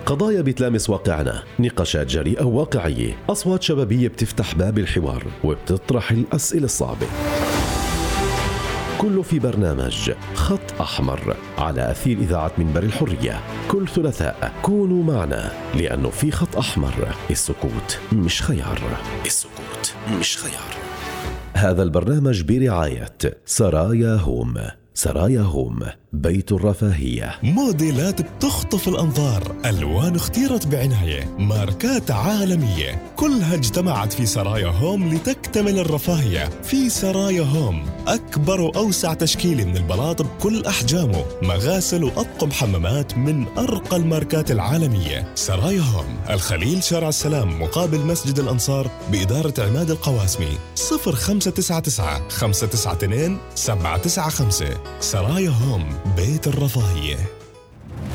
قضايا بتلامس واقعنا، نقاشات جريئة وواقعية، أصوات شبابية بتفتح باب الحوار وبتطرح الأسئلة الصعبة. كله في برنامج خط أحمر على أثير إذاعة منبر الحرية. كل ثلاثاء كونوا معنا، لأنه في خط أحمر السكوت مش خيار. السكوت مش خيار. هذا البرنامج برعاية سرايا هوم. سرايا هوم، بيت الرفاهية. موديلات بتخطف الأنظار، ألوان اختيرت بعناية، ماركات عالمية، كلها اجتمعت في سرايا هوم لتكتمل الرفاهية. في سرايا هوم أكبر وأوسع تشكيل من البلاط بكل أحجامه، مغاسل وأطقم حمامات من أرقى الماركات العالمية. سرايا هوم، الخليل، شارع السلام، مقابل مسجد الأنصار، بإدارة عماد القواسمي. 0599 592 795. سرايا هوم، بيت الرفاهية.